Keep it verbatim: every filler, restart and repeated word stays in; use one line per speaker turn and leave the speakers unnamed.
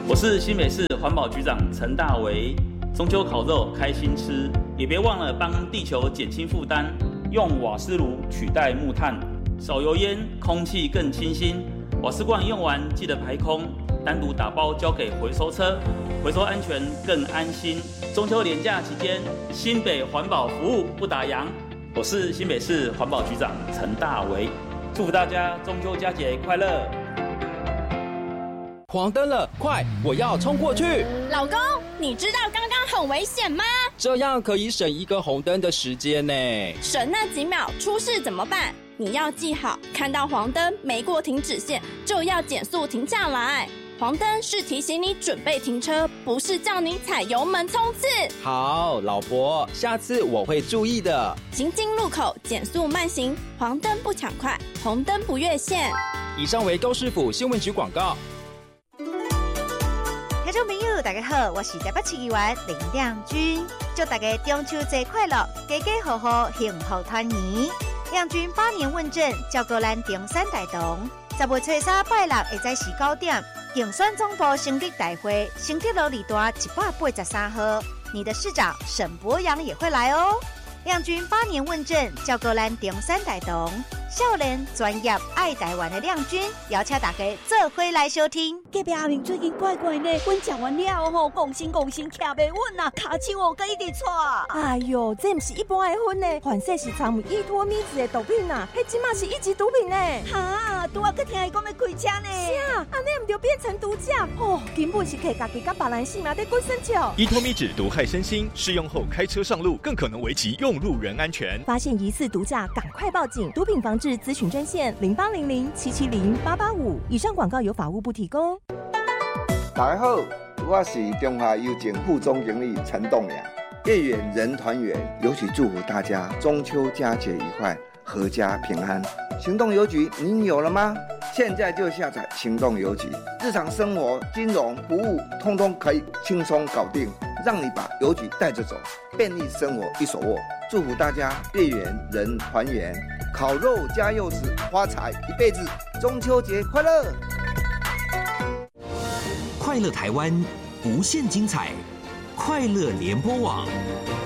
我是新北市环保局长陈大为。中秋烤肉开心吃，也别忘了帮地球减轻负担，用瓦斯炉取代木炭，少油烟，空气更清新。瓦斯罐用完记得排空，单独打包交给回收车，回收安全更安心。中秋连假期间，新北环保服务不打烊。我是新北市环保局长陈大为，祝福大家中秋佳节快乐。
黄灯了，快，我要冲过去！
老公，你知道刚刚很危险吗？
这样可以省一个红灯的时间呢。
省那几秒，出事怎么办？你要记好，看到黄灯没过停止线，就要减速停下来。黄灯是提醒你准备停车，不是叫你踩油门冲刺。
好，老婆，下次我会注意的。
行经路口减速慢行，黄灯不抢快，红灯不越线。
以上为高市府新闻局广告。
听众朋友大家好，我是台北市议员林亮君，祝大家中秋节快乐，家家户户幸福团圆。亮君百年问政，照顾咱中山大同。十月初三拜六下早时九点，竞选总部成立大会，成立路二段一百八十三号，你的市长沈博阳也会来哦。亮君百年问政，照顾咱中山大同。少年专业爱台湾的亮君，邀请大家做伙来收听。
隔壁阿明最近怪怪呢，阮食完了吼，讲心讲心徛袂稳啊，骹手哦佮一直喘。哎哟，这不是一般的薰呢，反正是掺有依托咪子的毒品啊，迄即马是一级毒品呢。哈，拄仔佮听伊讲要开车呢。是啊，安尼唔就变成毒驾哦，根本是摕家己甲别人性命在滚生笑。
依托咪酯毒害身心，试用后开车上路更可能危及用路人安全。
发现疑似毒驾，赶快报警！毒品防治咨询专线零八零零七七零八八五。以上广告由法务部提供。
大家好，我是中华邮政副总经理陈栋梁。月圆人团圆，尤其祝福大家中秋佳节愉快，阖家平安。行动邮局您有了吗？现在就下载行动邮局，日常生活、金融服务通通可以轻松搞定，让你把邮局带着走，便利生活一手握。祝福大家月圆人团圆，烤肉加柚子，发财一辈子，中秋节快乐！
快乐台湾，无限精彩，快乐联播网。